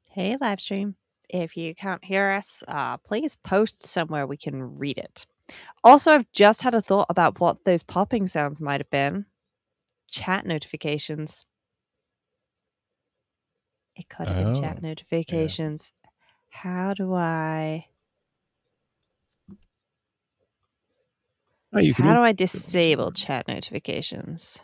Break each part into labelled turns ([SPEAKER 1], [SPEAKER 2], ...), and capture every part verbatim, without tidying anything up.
[SPEAKER 1] Hey, live stream. If you can't hear us, uh, please post somewhere we can read it. Also, I've just had a thought about what those popping sounds might have been. Chat notifications. It could have been chat
[SPEAKER 2] Oh, yeah.
[SPEAKER 1] notifications. How do I...
[SPEAKER 3] Oh, you can
[SPEAKER 1] How do
[SPEAKER 3] in-
[SPEAKER 1] I disable chat notifications?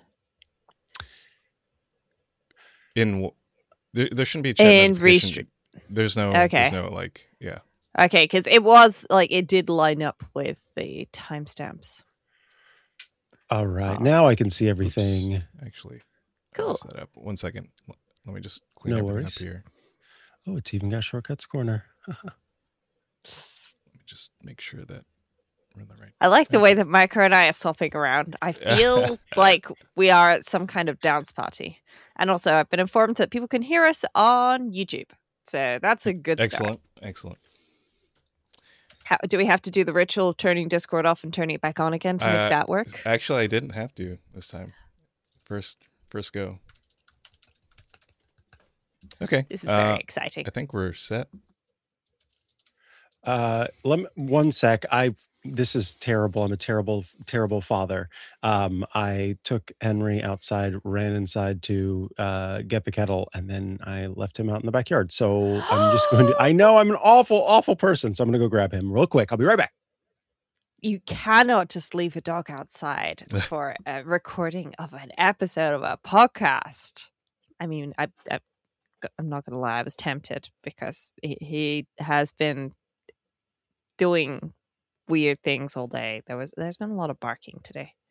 [SPEAKER 2] In w- there, there shouldn't be a chat
[SPEAKER 1] In
[SPEAKER 2] notification.
[SPEAKER 1] restre-
[SPEAKER 2] There's no.
[SPEAKER 1] Okay.
[SPEAKER 2] There's no like. Yeah.
[SPEAKER 1] Okay, because it was, like, it did line up with the timestamps.
[SPEAKER 3] All right.
[SPEAKER 1] Oh.
[SPEAKER 3] Now I can see everything.
[SPEAKER 2] Oops. Actually,
[SPEAKER 1] Cool.
[SPEAKER 2] mess that up. One second. L- Let me just clean
[SPEAKER 3] No
[SPEAKER 2] everything
[SPEAKER 3] worries.
[SPEAKER 2] up here.
[SPEAKER 3] Oh, it's even got Shortcuts Corner.
[SPEAKER 2] Let me just make sure that we're in the right.
[SPEAKER 1] I like the
[SPEAKER 2] Okay.
[SPEAKER 1] way that Micro and I are swapping around. I feel like we are at some kind of dance party. And also, I've been informed that people can hear us on YouTube. So that's a good start.
[SPEAKER 2] Excellent. Excellent.
[SPEAKER 1] How, do we have to do the ritual of turning Discord off and turning it back on again to make
[SPEAKER 2] Uh,
[SPEAKER 1] that work?
[SPEAKER 2] Actually, I didn't have to this time. First, first go. Okay.
[SPEAKER 1] This is very
[SPEAKER 2] uh,
[SPEAKER 1] exciting.
[SPEAKER 2] I think we're set.
[SPEAKER 3] Uh, let me, one sec. I this is terrible. I'm a terrible, terrible father. Um, I took Henry outside, ran inside to uh, get the kettle, and then I left him out in the backyard. So I'm just going to. I know I'm an awful, awful person. So I'm going to go grab him real quick. I'll be right back.
[SPEAKER 1] You cannot just leave a dog outside for a recording of an episode of a podcast. I mean, I, I I'm not gonna lie, I was tempted because he, he has been doing weird things all day. There was there's been a lot of barking today.